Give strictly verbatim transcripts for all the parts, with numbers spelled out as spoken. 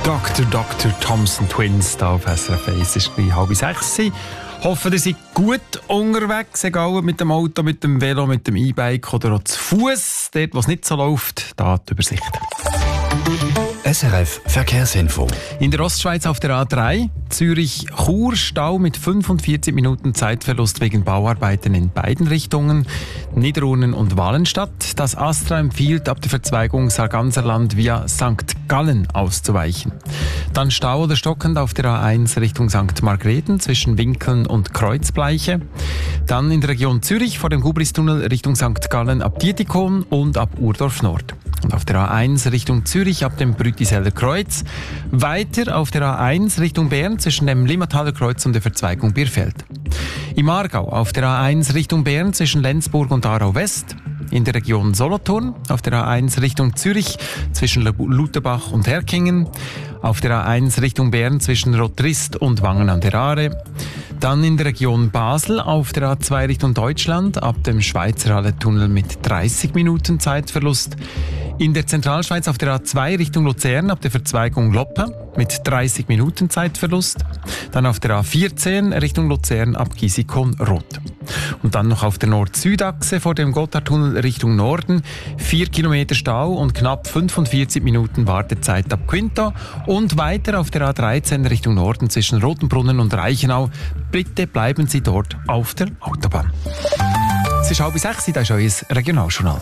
Doktor Doktor Thompson Twins da auf S R F eins. Es ist gleich halb sechs. Hoffe, ihr seid gut unterwegs, egal mit dem Auto, mit dem Velo, mit dem E-Bike oder auch zu Fuß. Dort, wo es nicht so läuft, da die Übersicht. S R F Verkehrsinfo. In der Ostschweiz auf der A drei, Zürich-Chur, Stau mit fünfundvierzig Minuten Zeitverlust wegen Bauarbeiten in beiden Richtungen, Niederurnen und Walenstadt. Das Astra empfiehlt, ab der Verzweigung Sarganserland via Sankt Gallen auszuweichen. Dann Stau oder stockend auf der A eins Richtung Sankt Margrethen zwischen Winkeln und Kreuzbleiche. Dann in der Region Zürich vor dem Gubristunnel Richtung Sankt Gallen ab Dietikon und ab Urdorf Nord. Und auf der A eins Richtung Zürich ab dem Brütiseller Kreuz. Weiter auf der A eins Richtung Bern zwischen dem Limmataler Kreuz und der Verzweigung Bierfeld. Im Aargau auf der A eins Richtung Bern zwischen Lenzburg und Aarau West. In der Region Solothurn auf der A eins Richtung Zürich zwischen Luterbach und Herkingen. Auf der A eins Richtung Bern zwischen Rotrist und Wangen an der Aare. Dann in der Region Basel auf der A zwei Richtung Deutschland ab dem Schweizerhalle-Tunnel mit dreißig Minuten Zeitverlust. In der Zentralschweiz auf der A zwei Richtung Luzern ab der Verzweigung Loppe mit dreißig Minuten Zeitverlust. Dann auf der A vierzehn Richtung Luzern ab Gisikon-Rot. Und dann noch auf der Nord-Süd-Achse vor dem Gotthardtunnel Richtung Norden. vier Kilometer Stau und knapp fünfundvierzig Minuten Wartezeit ab Quinto. Und weiter auf der A dreizehn Richtung Norden zwischen Rotenbrunnen und Reichenau. Bitte bleiben Sie dort auf der Autobahn. Es ist halb sechs, das ist euer Regionaljournal.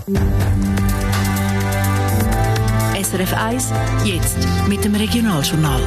S R F eins, jetzt mit dem Regionaljournal.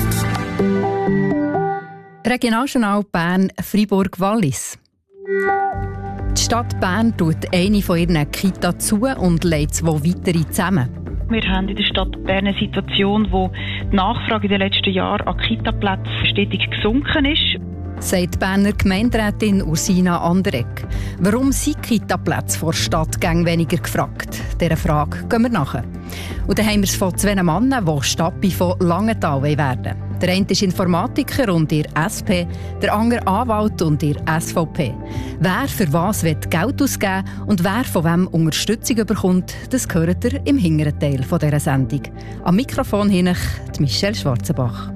Regionaljournal Bern-Fribourg-Wallis. Die Stadt Bern tut eine von ihren Kita zu und legt zwei weitere zusammen. Wir haben in der Stadt Bern eine Situation, wo die Nachfrage in den letzten Jahren an Kita-Plätzen stetig gesunken ist, sagt die Berner Gemeinderätin Ursina Anderegg. Warum sind Kita-Plätze vor der Stadt gang weniger gefragt? Dieser Frage gehen wir nachher. Und dann haben wir es von zwei Männern, die Stappi von Langenthal werden wollen. Der eine ist Informatiker und ihr S P, der andere Anwalt und ihr S V P. Wer für was will Geld ausgeben und wer von wem Unterstützung bekommt, das hört ihr im hinteren Teil dieser Sendung. Am Mikrofon hin Michelle Schwarzenbach.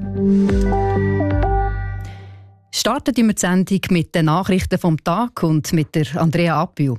Startet wir die Sendung mit den Nachrichten vom Tag und mit der Andrea Appiu.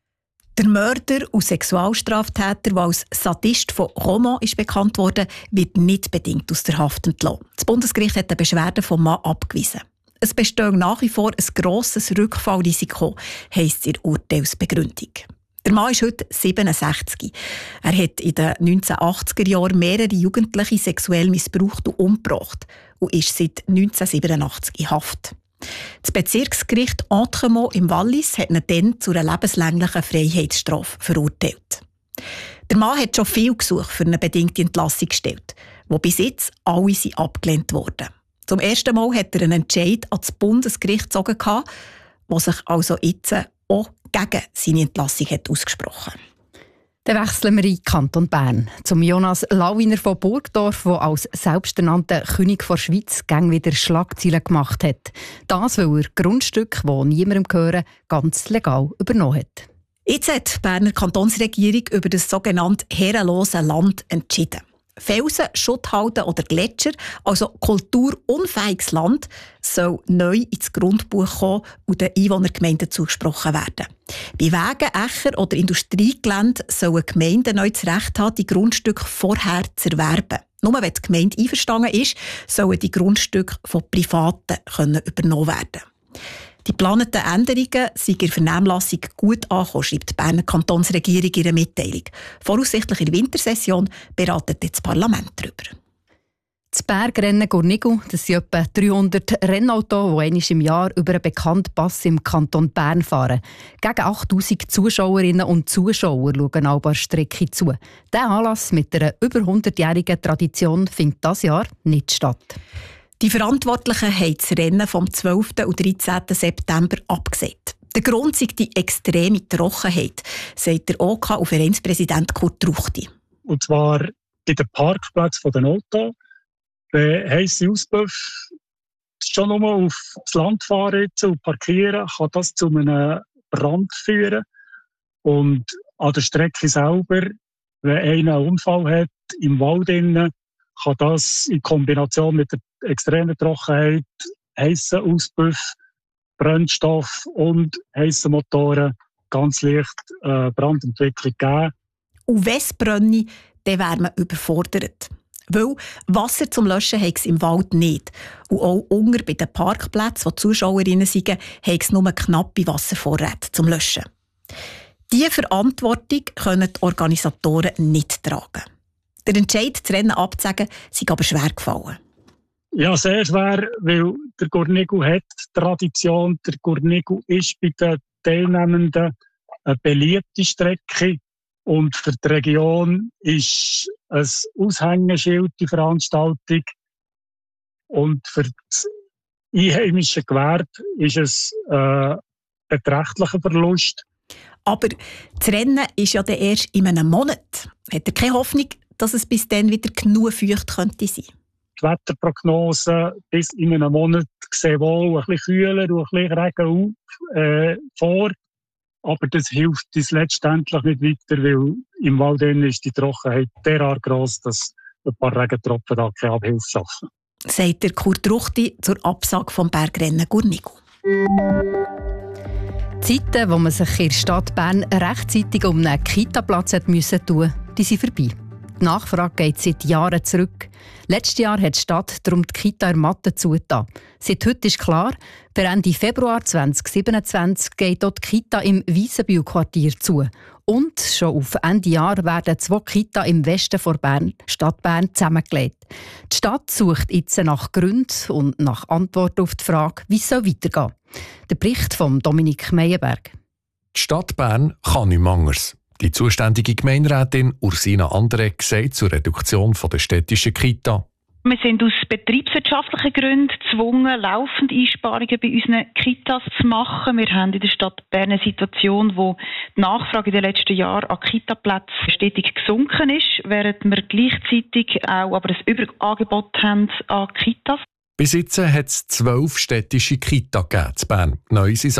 Der Mörder und Sexualstraftäter, der als Sadist von Romont ist bekannt wurde, wird nicht bedingt aus der Haft entlassen. Das Bundesgericht hat die Beschwerde vom Mann abgewiesen. Es besteht nach wie vor ein grosses Rückfallrisiko, heisst es in der Urteilsbegründung. Der Mann ist heute siebenundsechzig. Er hat in den neunzehnhundertachtziger Jahren mehrere Jugendliche sexuell missbraucht und umgebracht und ist seit neunzehnhundertsiebenundachtzig in Haft. Das Bezirksgericht Entremont im Wallis hat ihn dann zu einer lebenslänglichen Freiheitsstrafe verurteilt. Der Mann hat schon viel Gesuche für eine bedingte Entlassung gestellt, wo bis jetzt alle sind abgelehnt wurden. Zum ersten Mal hat er einen Entscheid an das Bundesgericht gezogen, der sich also jetzt auch gegen seine Entlassung hat ausgesprochen hat. Dann wechseln wir in den Kanton Bern. Zum Jonas Lawiner von Burgdorf, der als selbsternannter König der Schweiz gang wieder Schlagzeilen gemacht hat. Das, weil er Grundstücke, die niemandem gehören, ganz legal übernommen hat. Jetzt hat die Berner Kantonsregierung über das sogenannte herrenlose Land entschieden. Felsen, Schutthalden oder Gletscher, also kulturunfähiges Land, soll neu ins Grundbuch kommen und den Einwohnergemeinden zugesprochen werden. Bei Wegen, Äcker oder Industriegeländen sollen Gemeinden neu das Recht haben, die Grundstücke vorher zu erwerben. Nur wenn die Gemeinde einverstanden ist, sollen die Grundstücke von Privaten können übernommen werden. Die geplanten Änderungen sind in der Vernehmlassung gut angekommen, schreibt die Berner Kantonsregierung in ihrer Mitteilung. Voraussichtlich in der Wintersession beratet das Parlament darüber. Das Bergrennen Gornigu, das sind etwa dreihundert Rennautos, die einmal im Jahr über einen bekannten Pass im Kanton Bern fahren. Gegen achttausend Zuschauerinnen und Zuschauer schauen an der Strecke zu. Dieser Anlass mit einer über hundertjährigen Tradition findet dieses Jahr nicht statt. Die Verantwortlichen haben das Rennen vom zwölften und dreizehnten September abgesagt. Der Grund sei die extreme Trockenheit, sagt der O K- und Vereinspräsident Kurt Ruchti. Und zwar bei den Parkplätzen der Autos. Wenn heisse Auspuff schon nur auf das Land fahren und parkieren, kann das zu einem Brand führen. Und an der Strecke selber, wenn einer einen Unfall hat, im Wald innen, kann das in Kombination mit der extremen Trockenheit, heissen Auspuff, Brennstoff und heissen Motoren ganz leicht äh, Brandentwicklung geben. Und wenn es brenne, dann wäre man überfordert. Weil Wasser zum Löschen hat es im Wald nicht. Und auch unter bei den Parkplätzen, wo die Zuschauerinnen sind, hat es nur knappe Wasservorräte zum Löschen. Diese Verantwortung können die Organisatoren nicht tragen. Der Entscheid, das Rennen abzusagen, ist aber schwer gefallen. Ja, sehr schwer, weil der Gurnigu hat Tradition. Der Gurnigu ist bei den Teilnehmenden eine beliebte Strecke. Und für die Region ist ein Aushängeschild die Veranstaltung. Und für das einheimische Gewerbe ist es ein beträchtlicher Verlust. Aber das Rennen ist ja dann erst in einem Monat. Hat er keine Hoffnung, dass es bis dann wieder genug feucht könnte sein? Die Wetterprognose bis in einem Monat sehen wohl ein bisschen kühler und ein bisschen Regen auf, äh, vor. Aber das hilft uns letztendlich nicht weiter, weil im Wald ist die Trockenheit derart gross, dass ein paar Regentropfen da keine Abhilfe schaffen. Sagt der Kurt Ruchti zur Absage vom Bergrennen Gurnigu. Die Zeiten, wo man sich in der Stadt Bern rechtzeitig um einen Kita-Platz tun musste, die sind vorbei. Die Nachfrage geht seit Jahren zurück. Letztes Jahr hat die Stadt darum die Kita in Matten zugetan. Seit heute ist klar, per Ende Februar zwanzig siebenundzwanzig geht dort die Kita im Wiesenbühl-Quartier zu. Und schon auf Ende Jahr werden zwei Kita im Westen von Bern, Stadt Bern zusammengelegt. Die Stadt sucht jetzt nach Gründen und nach Antworten auf die Frage, wie es weitergehen soll. Der Bericht von Dominik Meyerberg. Die Stadt Bern kann nicht anders. Die zuständige Gemeinderätin Ursina Anderegg sagt zur Reduktion der städtischen Kita: Wir sind aus betriebswirtschaftlichen Gründen gezwungen, laufend Einsparungen bei unseren Kitas zu machen. Wir haben in der Stadt Bern eine Situation, wo die Nachfrage in den letzten Jahren an Kitaplätzen stetig gesunken ist, während wir gleichzeitig auch aber ein Überangebot haben an Kitas. Bis jetzt hat es zwölf städtische Kita gegeben in Bern. Neu sind